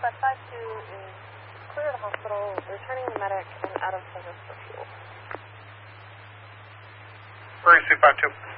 552 is clear of the hospital, returning the medic, and out of service for fuel. Where is 252?